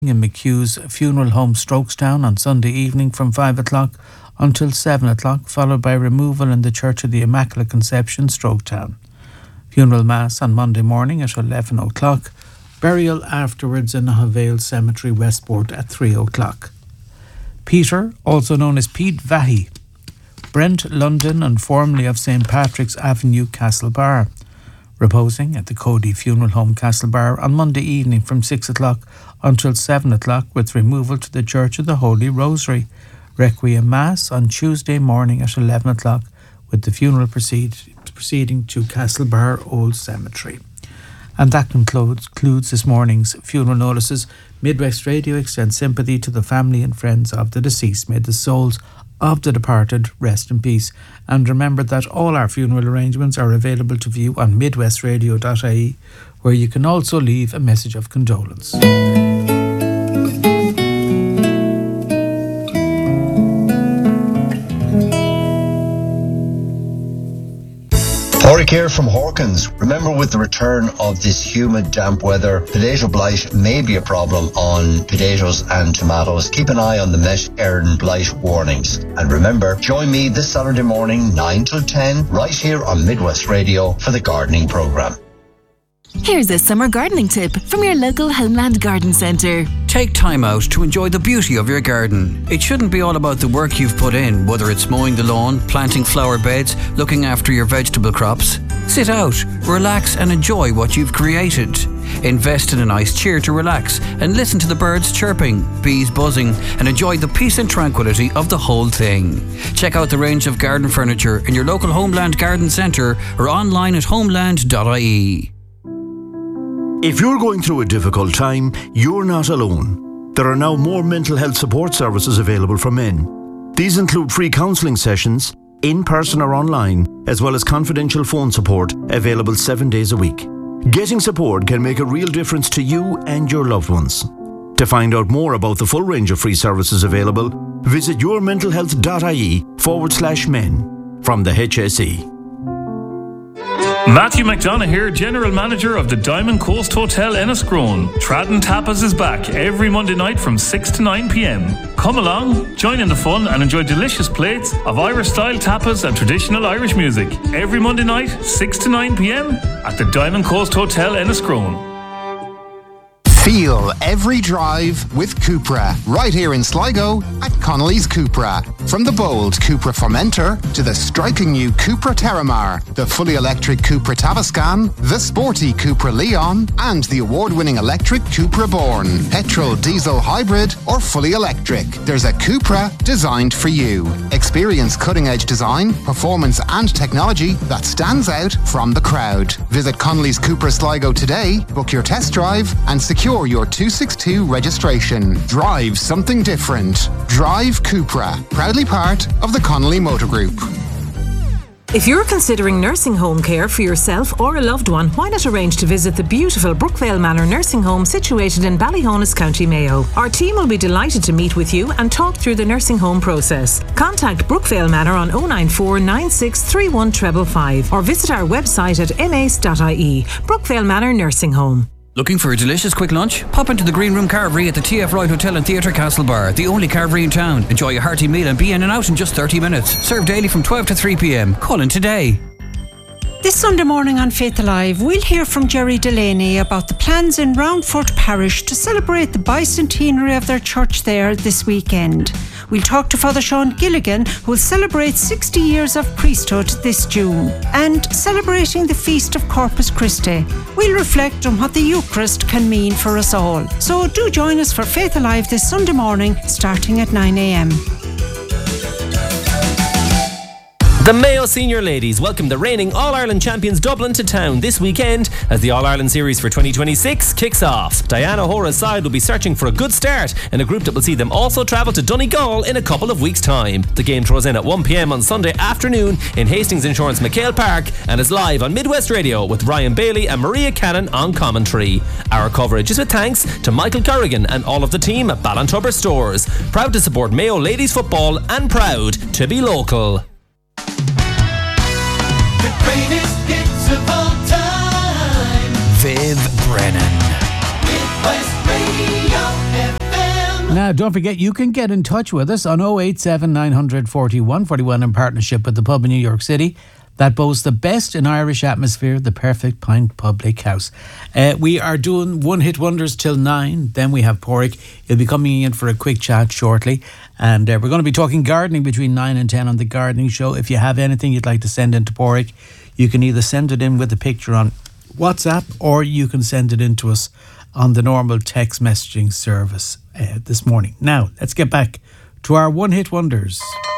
in McHugh's Funeral Home, Strokestown, on Sunday evening from 5 o'clock until 7 o'clock, followed by removal in the Church of the Immaculate Conception, Strokestown. Funeral Mass on Monday morning at 11 o'clock. Burial afterwards in Havale Cemetery, Westport at 3 o'clock. Peter, also known as Pete Vahi, Brent London and formerly of St. Patrick's Avenue, Castlebar, reposing at the Cody Funeral Home, Castlebar, on Monday evening from 6 o'clock until 7 o'clock, with removal to the Church of the Holy Rosary. Requiem Mass on Tuesday morning at 11 o'clock, with the funeral proceeding to Castlebar Old Cemetery. And that concludes this morning's funeral notices. Midwest Radio extends sympathy to the family and friends of the deceased. May the souls of the departed rest in peace. And remember that all our funeral arrangements are available to view on midwestradio.ie, where you can also leave a message of condolence. Warwick here from Hawkins. Remember, with the return of this humid, damp weather, potato blight may be a problem on potatoes and tomatoes. Keep an eye on the Met Éireann blight warnings. And remember, join me this Saturday morning, 9 till 10, right here on Midwest Radio for the gardening programme. Here's a summer gardening tip from your local Homeland Garden Centre. Take time out to enjoy the beauty of your garden. It shouldn't be all about the work you've put in, whether it's mowing the lawn, planting flower beds, looking after your vegetable crops. Sit out, relax and enjoy what you've created. Invest in a nice chair to relax and listen to the birds chirping, bees buzzing, and enjoy the peace and tranquility of the whole thing. Check out the range of garden furniture in your local Homeland Garden Centre or online at homeland.ie. If you're going through a difficult time, you're not alone. There are now more mental health support services available for men. These include free counselling sessions, in person or online, as well as confidential phone support available 7 days a week. Getting support can make a real difference to you and your loved ones. To find out more about the full range of free services available, visit yourmentalhealth.ie/men from the HSE. Matthew McDonough here, General Manager of the Diamond Coast Hotel Enniscrone. Tradden Tapas is back every Monday night from 6 to 9 p.m. Come along, join in the fun and enjoy delicious plates of Irish-style tapas and traditional Irish music. Every Monday night, 6 to 9 p.m. at the Diamond Coast Hotel Enniscrone. Feel every drive with Cupra, right here in Sligo at Connolly's Cupra. From the bold Cupra Formentor to the striking new Cupra Terramar, the fully electric Cupra Tavascan, the sporty Cupra Leon, and the award-winning electric Cupra Born. Petrol, diesel, hybrid, or fully electric, there's a Cupra designed for you. Experience cutting-edge design, performance, and technology that stands out from the crowd. Visit Connolly's Cupra Sligo today, book your test drive, and secure your 262 registration. Drive something different. Drive Cupra, proudly part of the Connolly Motor Group. If you're considering nursing home care for yourself or a loved one, why not arrange to visit the beautiful Brookvale Manor Nursing Home situated in Ballyhonus, County Mayo. Our team will be delighted to meet with you and talk through the nursing home process. Contact Brookvale Manor on 094 9631 555 or visit our website at mace.ie. Brookvale Manor Nursing Home. Looking for a delicious quick lunch? Pop into the Green Room Carvery at the TF Wright Hotel and Theatre Castlebar, the only carvery in town. Enjoy a hearty meal and be in and out in just 30 minutes. Served daily from 12 to 3 p.m. Call in today. This Sunday morning on Faith Alive, we'll hear from Jerry Delaney about the plans in Roundford Parish to celebrate the bicentenary of their church there this weekend. We'll talk to Father Sean Gilligan, who will celebrate 60 years of priesthood this June, and celebrating the Feast of Corpus Christi. We'll reflect on what the Eucharist can mean for us all. So do join us for Faith Alive this Sunday morning, starting at 9 a.m. The Mayo Senior Ladies welcome the reigning All-Ireland champions Dublin to town this weekend as the All-Ireland Series for 2026 kicks off. Diana O'Hora's side will be searching for a good start in a group that will see them also travel to Donegal in a couple of weeks' time. The game throws in at 1 p.m. on Sunday afternoon in Hastings Insurance McHale Park and is live on Midwest Radio with Ryan Bailey and Maria Cannon on commentary. Our coverage is with thanks to Michael Corrigan and all of the team at Ballantubber Stores. Proud to support Mayo Ladies Football and proud to be local. Greatest hits of all time. Viv Brennan. Midwest Radio. Now, don't forget, you can get in touch with us on 087 900 41 41 in partnership with the pub in New York City that boasts the best in Irish atmosphere, the Perfect Pint Public House. We are doing one-hit wonders till 9. Then we have Porrick. He'll be coming in for a quick chat shortly. And we're going to be talking gardening between 9 and 10 on The Gardening Show. If you have anything you'd like to send in to Porrick, you can either send it in with a picture on WhatsApp or you can send it in to us on the normal text messaging service this morning. Now, let's get back to our one-hit wonders.